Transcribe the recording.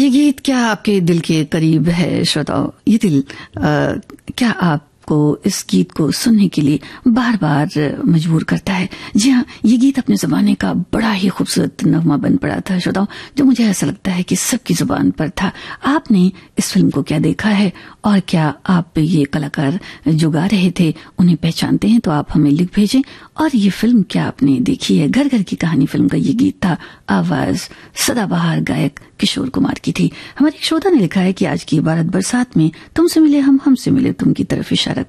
ये गीत क्या आपके दिल के करीब है श्रोताओ? ये दिल क्या आपको इस गीत को सुनने के लिए बार बार मजबूर करता है? जी हाँ, ये गीत अपने जमाने का बड़ा ही खूबसूरत नगमा बन पड़ा था श्रोताओ, जो मुझे ऐसा लगता है कि सबकी जुबान पर था। आपने इस फिल्म को क्या देखा है और क्या आप ये कलाकार जो गा रहे थे उन्हें पहचानते हैं? तो आप हमें लिख भेजें। और ये फिल्म क्या आपने देखी है? घर घर की कहानी फिल्म का ये गीत था। आवाज सदाबहार गायक किशोर कुमार की थी। हमारे एक श्रोता ने लिखा है कि आज की इबारत बरसात में तुमसे मिले हम, हमसे मिले तुम की तरफ इशारा